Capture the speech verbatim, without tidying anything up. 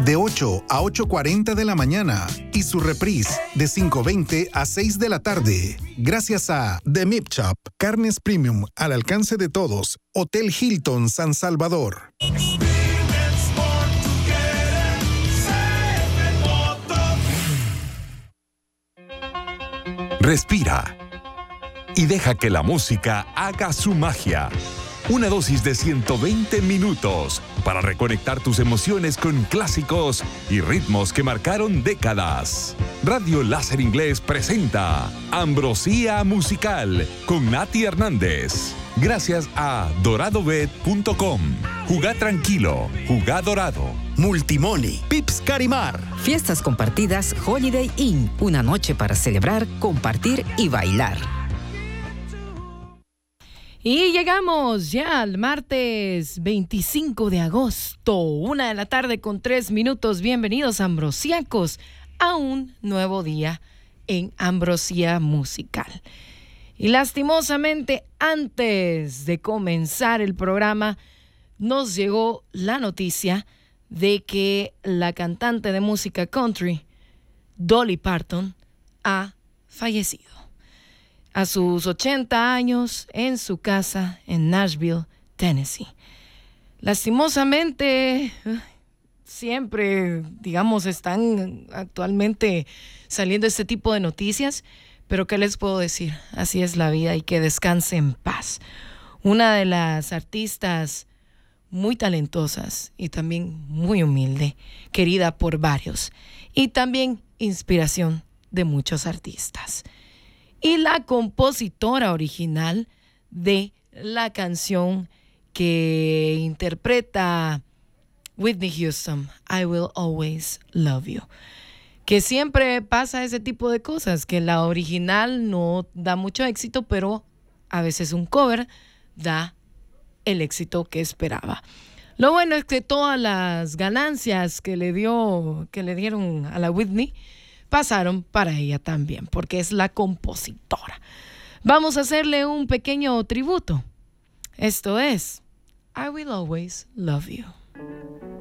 de ocho a ocho cuarenta de la mañana y su reprise de cinco veinte a seis de la tarde. Gracias a The Meat Shop, carnes premium al alcance de todos. Hotel Hilton San Salvador. Respira y deja que la música haga su magia. Una dosis de ciento veinte minutos para reconectar tus emociones con clásicos y ritmos que marcaron décadas. Radio Láser Inglés presenta Ambrosía Musical con Nati Hernández. Gracias a dorado bet punto com. Jugá tranquilo, jugá dorado. Multimoney, Pips Carimar. Fiestas compartidas Holiday Inn. Una noche para celebrar, compartir y bailar. Y llegamos ya al martes veinticinco de agosto, una de la tarde con tres minutos. Bienvenidos, ambrosiacos, a un nuevo día en Ambrosía Musical. Y lastimosamente, antes de comenzar el programa, nos llegó la noticia de que la cantante de música country, Dolly Parton, ha fallecido. A sus ochenta años, en su casa en Nashville, Tennessee. Lastimosamente, siempre, digamos, están actualmente saliendo este tipo de noticias, pero ¿qué les puedo decir? Así es la vida y que descanse en paz. Una de las artistas muy talentosas y también muy humilde, querida por varios, y también inspiración de muchos artistas. Y la compositora original de la canción que interpreta Whitney Houston, I Will Always Love You. Que siempre pasa ese tipo de cosas, que la original no da mucho éxito, pero a veces un cover da el éxito que esperaba. Lo bueno es que todas las ganancias que le dio, que le dieron a la Whitney, pasaron para ella también, porque es la compositora. Vamos a hacerle un pequeño tributo. Esto es I Will Always Love You.